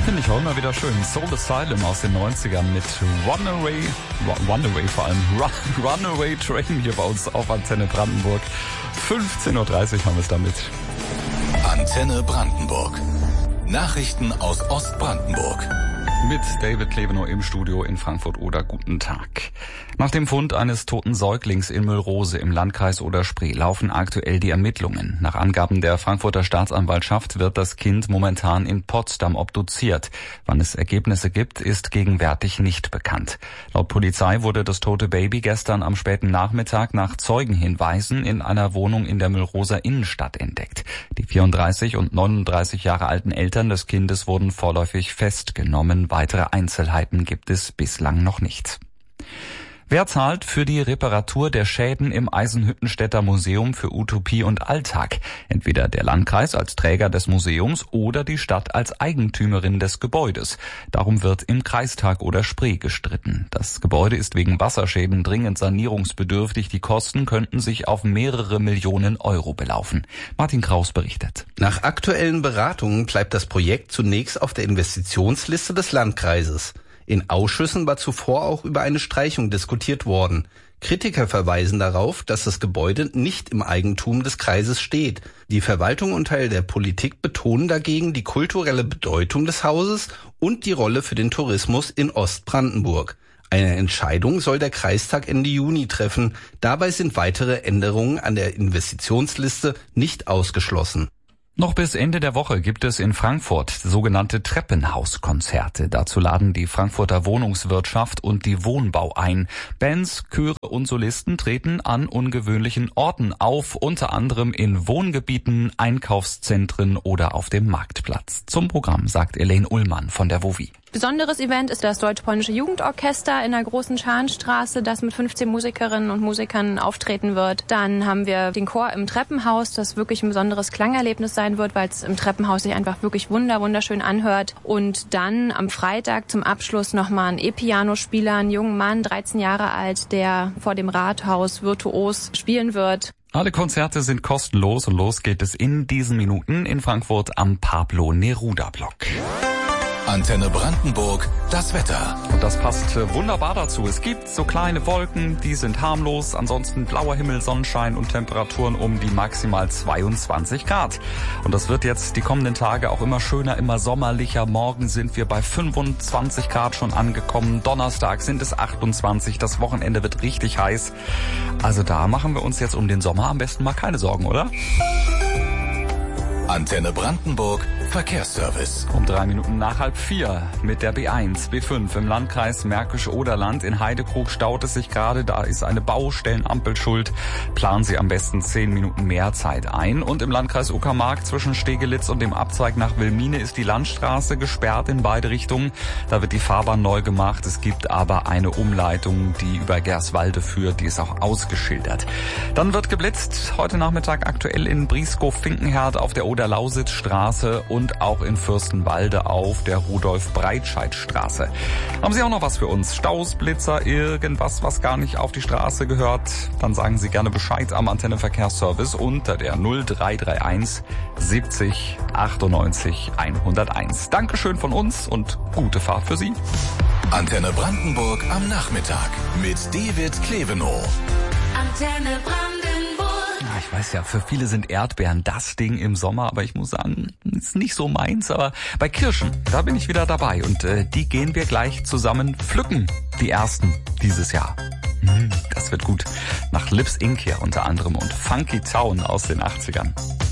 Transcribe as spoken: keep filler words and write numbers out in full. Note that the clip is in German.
Finde ich auch immer wieder schön. Soul Asylum aus den neunzigern mit Runaway, Runaway vor allem, Run, Runaway Train hier bei uns auf Antenne Brandenburg. fünfzehn Uhr dreißig haben wir es damit. Antenne Brandenburg. Nachrichten aus Ostbrandenburg. Mit David Klevenow im Studio in Frankfurt-Oder. Guten Tag. Nach dem Fund eines toten Säuglings in Müllrose im Landkreis Oder-Spree laufen aktuell die Ermittlungen. Nach Angaben der Frankfurter Staatsanwaltschaft wird das Kind momentan in Potsdam obduziert. Wann es Ergebnisse gibt, ist gegenwärtig nicht bekannt. Laut Polizei wurde das tote Baby gestern am späten Nachmittag nach Zeugenhinweisen in einer Wohnung in der Müllroser Innenstadt entdeckt. Die vierunddreißig und neununddreißig Jahre alten Eltern des Kindes wurden vorläufig festgenommen. Weitere Einzelheiten gibt es bislang noch nicht. Wer zahlt für die Reparatur der Schäden im Eisenhüttenstädter Museum für Utopie und Alltag? Entweder der Landkreis als Träger des Museums oder die Stadt als Eigentümerin des Gebäudes. Darum wird im Kreistag Oder-Spree gestritten. Das Gebäude ist wegen Wasserschäden dringend sanierungsbedürftig. Die Kosten könnten sich auf mehrere Millionen Euro belaufen. Martin Kraus berichtet. Nach aktuellen Beratungen bleibt das Projekt zunächst auf der Investitionsliste des Landkreises. In Ausschüssen war zuvor auch über eine Streichung diskutiert worden. Kritiker verweisen darauf, dass das Gebäude nicht im Eigentum des Kreises steht. Die Verwaltung und Teil der Politik betonen dagegen die kulturelle Bedeutung des Hauses und die Rolle für den Tourismus in Ostbrandenburg. Eine Entscheidung soll der Kreistag Ende Juni treffen. Dabei sind weitere Änderungen an der Investitionsliste nicht ausgeschlossen. Noch bis Ende der Woche gibt es in Frankfurt sogenannte Treppenhauskonzerte. Dazu laden die Frankfurter Wohnungswirtschaft und die Wohnbau ein. Bands, Chöre und Solisten treten an ungewöhnlichen Orten auf, unter anderem in Wohngebieten, Einkaufszentren oder auf dem Marktplatz. Zum Programm sagt Elaine Ullmann von der WOWI. Besonderes Event ist das Deutsch-Polnische Jugendorchester in der Großen Scharenstraße, das mit fünfzehn Musikerinnen und Musikern auftreten wird. Dann haben wir den Chor im Treppenhaus, das wirklich ein besonderes Klangerlebnis sein wird, weil es im Treppenhaus sich einfach wirklich wunder, wunderschön anhört. Und dann am Freitag zum Abschluss nochmal ein E-Piano-Spieler, ein junger Mann, dreizehn Jahre alt, der vor dem Rathaus virtuos spielen wird. Alle Konzerte sind kostenlos und los geht es in diesen Minuten in Frankfurt am Pablo-Neruda-Block. Antenne Brandenburg, das Wetter. Und das passt wunderbar dazu. Es gibt so kleine Wolken, die sind harmlos. Ansonsten blauer Himmel, Sonnenschein und Temperaturen um die maximal zweiundzwanzig Grad. Und das wird jetzt die kommenden Tage auch immer schöner, immer sommerlicher. Morgen sind wir bei fünfundzwanzig Grad schon angekommen. Donnerstag sind es achtundzwanzig. Das Wochenende wird richtig heiß. Also da machen wir uns jetzt um den Sommer am besten mal keine Sorgen, oder? Antenne Brandenburg, Verkehrsservice. Um drei Minuten nach halb vier mit der B eins, B fünf im Landkreis Märkisch-Oderland. In Heidekrug staut es sich gerade, da ist eine Baustellenampel schuld. Planen Sie am besten zehn Minuten mehr Zeit ein. Und im Landkreis Uckermark zwischen Stegelitz und dem Abzweig nach Wilmine ist die Landstraße gesperrt in beide Richtungen. Da wird die Fahrbahn neu gemacht. Es gibt aber eine Umleitung, die über Gerswalde führt. Die ist auch ausgeschildert. Dann wird geblitzt. Heute Nachmittag aktuell in Brieskow-Finkenherd auf der Oder-Lausitz-Straße und auch in Fürstenwalde auf der Rudolf-Breitscheid-Straße. Haben Sie auch noch was für uns? Staus, Blitzer, irgendwas, was gar nicht auf die Straße gehört? Dann sagen Sie gerne Bescheid am Antenne Verkehrsservice unter der null drei drei eins siebzig achtundneunzig hunderteins. Dankeschön von uns und gute Fahrt für Sie. Antenne Brandenburg am Nachmittag mit David Klevenow. Antenne Brandenburg. Ich weiß ja, für viele sind Erdbeeren das Ding im Sommer, aber ich muss sagen, ist nicht so meins. Aber bei Kirschen, da bin ich wieder dabei und äh, die gehen wir gleich zusammen pflücken. Die ersten dieses Jahr. Hm, das wird gut. Nach Lips Inc. hier unter anderem und Funky Town aus den achtzigern.